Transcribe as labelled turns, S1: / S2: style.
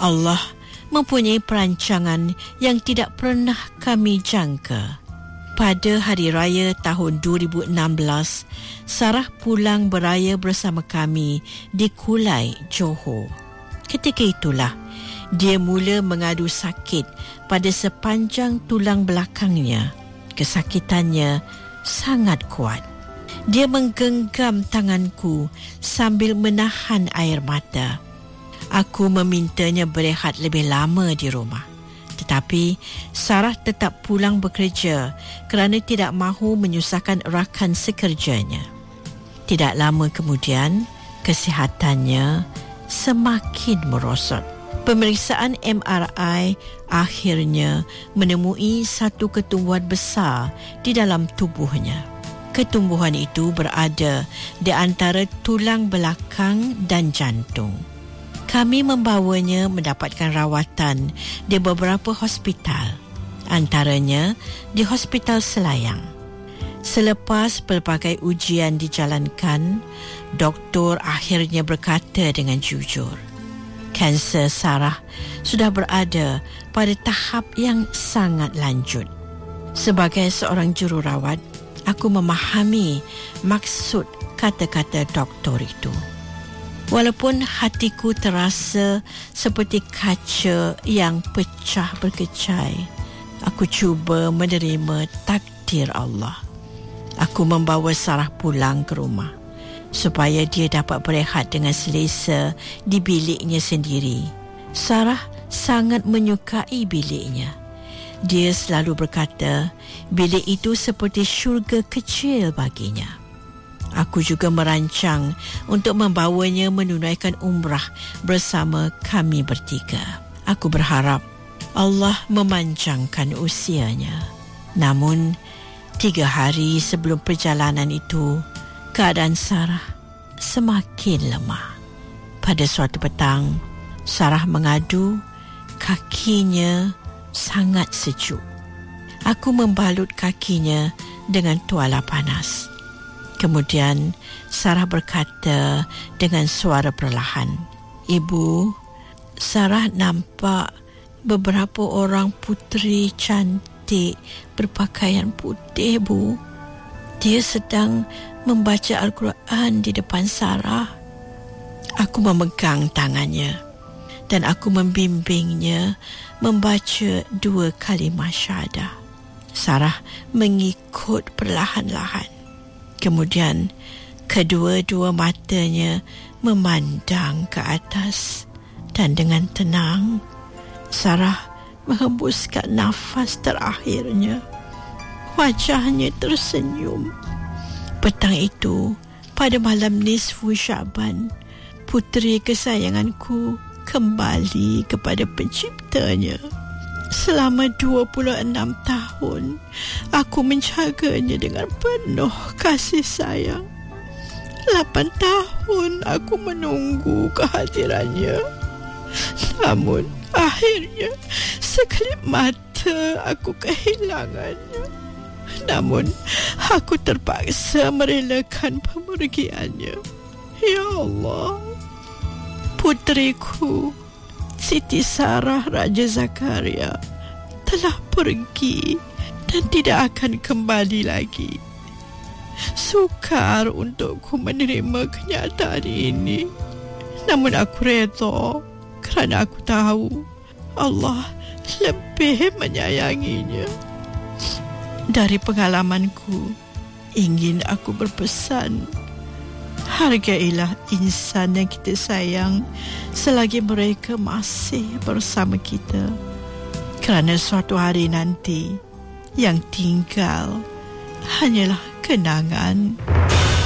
S1: Allah mempunyai perancangan yang tidak pernah kami jangka. Pada Hari Raya tahun 2016, Sarah pulang beraya bersama kami di Kulai, Johor. Ketika itulah, dia mula mengadu sakit pada sepanjang tulang belakangnya. Kesakitannya sangat kuat. Dia menggenggam tanganku sambil menahan air mata. Aku memintanya berehat lebih lama di rumah. Tetapi Sarah tetap pulang bekerja kerana tidak mahu menyusahkan rakan sekerjanya. Tidak lama kemudian, kesihatannya semakin merosot. Pemeriksaan MRI akhirnya menemui satu ketumbuhan besar di dalam tubuhnya. Ketumbuhan itu berada di antara tulang belakang dan jantung. Kami membawanya mendapatkan rawatan di beberapa hospital, antaranya di Hospital Selayang. Selepas pelbagai ujian dijalankan, doktor akhirnya berkata dengan jujur, kanser Sarah sudah berada pada tahap yang sangat lanjut. Sebagai seorang jururawat, aku memahami maksud kata-kata doktor itu. Walaupun hatiku terasa seperti kaca yang pecah berkecai, aku cuba menerima takdir Allah. Aku membawa Sarah pulang ke rumah supaya dia dapat berehat dengan selesa di biliknya sendiri. Sarah sangat menyukai biliknya. Dia selalu berkata, bilik itu seperti syurga kecil baginya. Aku juga merancang untuk membawanya menunaikan umrah bersama kami bertiga. Aku berharap Allah memanjangkan usianya. Namun, 3 hari sebelum perjalanan itu, keadaan Sarah semakin lemah. Pada suatu petang, Sarah mengadu kakinya sangat sejuk. Aku membalut kakinya dengan tuala panas. Kemudian Sarah berkata dengan suara perlahan, "Ibu, Sarah nampak beberapa orang puteri cantik berpakaian putih, Bu. Dia sedang membaca Al-Quran di depan Sarah." Aku memegang tangannya dan aku membimbingnya membaca 2 kalimah syahadah. Sarah mengikut perlahan-lahan. Kemudian, kedua-dua matanya memandang ke atas dan dengan tenang, Sarah menghembuskan nafas terakhirnya. Wajahnya tersenyum. Petang itu, pada malam nisfu Syaban, puteri kesayanganku kembali kepada penciptanya. Selama 26 tahun, aku menjaganya dengan penuh kasih sayang. 8 tahun aku menunggu kehadirannya. Namun, akhirnya, sekelip mata aku kehilangannya. Namun, aku terpaksa merelakan pemergiannya. Ya Allah, puteriku, Siti Sarah Raja Zakaria telah pergi dan tidak akan kembali lagi. Sukar untukku menerima kenyataan ini. Namun aku redha kerana aku tahu Allah lebih menyayanginya. Dari pengalamanku, ingin aku berpesan, hargailah insan yang kita sayang selagi mereka masih bersama kita. Kerana suatu hari nanti, yang tinggal hanyalah kenangan.